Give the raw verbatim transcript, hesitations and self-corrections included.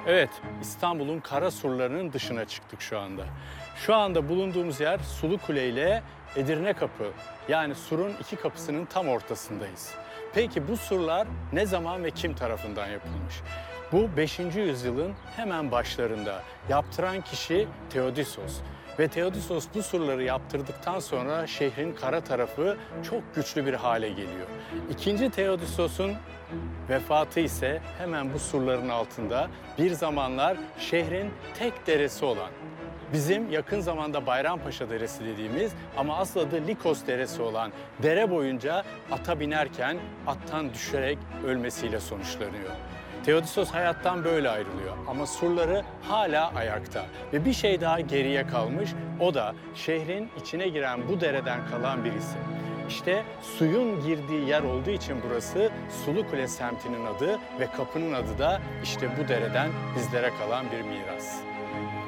Evet, İstanbul'un kara surlarının dışına çıktık şu anda. Şu anda bulunduğumuz yer Sulu Kule ile Edirne Kapı, yani surun iki kapısının tam ortasındayız. Peki bu surlar ne zaman ve kim tarafından yapılmış? Bu beşinci yüzyılın hemen başlarında. Yaptıran kişi Theodisos. Ve Theodisos bu surları yaptırdıktan sonra şehrin kara tarafı çok güçlü bir hale geliyor. İkinci Theodosos'un vefatı ise hemen bu surların altında bir zamanlar şehrin tek deresi olan, bizim yakın zamanda Bayrampaşa Deresi dediğimiz ama asıl adı Likos Deresi olan dere boyunca ata binerken attan düşerek ölmesiyle sonuçlanıyor. Theodisos hayattan böyle ayrılıyor ama surları hala ayakta ve bir şey daha geriye kalmış, o da şehrin içine giren bu dereden kalan bir isim. İşte suyun girdiği yer olduğu için burası Sulu Kule semtinin adı ve kapının adı da işte bu dereden bizlere kalan bir miras.